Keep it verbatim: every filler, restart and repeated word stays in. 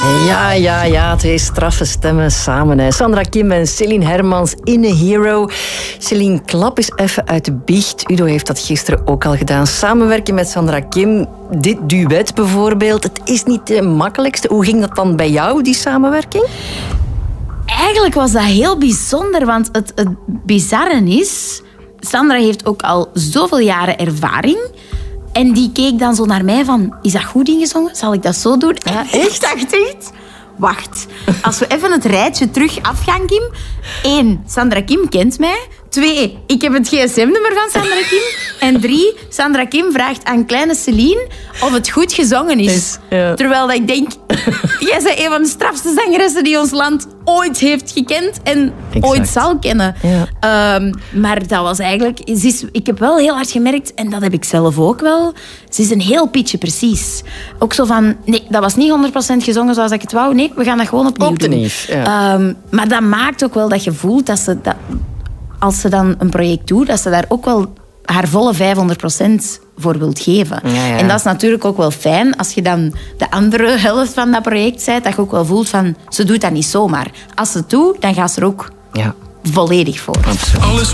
Ja, ja, ja, twee straffe stemmen samen. Hè. Sandra Kim en Céline Hermans in A Hero. Céline, klap eens even uit de biecht. Udo heeft dat gisteren ook al gedaan. Samenwerken met Sandra Kim, dit duet bijvoorbeeld, het is niet de makkelijkste. Hoe ging dat dan bij jou, die samenwerking? Eigenlijk was dat heel bijzonder, want het, het bizarre is... Sandra heeft ook al zoveel jaren ervaring... En die keek dan zo naar mij van... Is dat goed ingezongen? Zal ik dat zo doen? Ja, en ik dacht echt... Wacht. Als we even het rijtje terug afgaan, Kim. Eén, Sandra Kim kent mij. Twee, ik heb het gsm-nummer van Sandra Kim. En drie, Sandra Kim vraagt aan kleine Céline of het goed gezongen is. is ja. Terwijl ik denk... Jij bent een van de strafste zangeressen die ons land ooit heeft gekend en exact. ooit zal kennen. Ja. Um, maar dat was eigenlijk... Ze is, ik heb wel heel hard gemerkt, en dat heb ik zelf ook wel, ze is een heel pitje precies. Ook zo van... Nee, dat was niet honderd procent gezongen zoals ik het wou. Nee, we gaan dat gewoon opnieuw doen. Opnieuw, ja. um, maar dat maakt ook wel dat je voelt dat ze... Dat, als ze dan een project doet, dat ze daar ook wel haar volle vijfhonderd procent voor wilt geven. Ja, ja. En dat is natuurlijk ook wel fijn als je dan de andere helft van dat project bent, dat je ook wel voelt van, ze doet dat niet zomaar. Als ze het doet, dan gaat ze er ook ja. volledig voor. Absoluut. Alles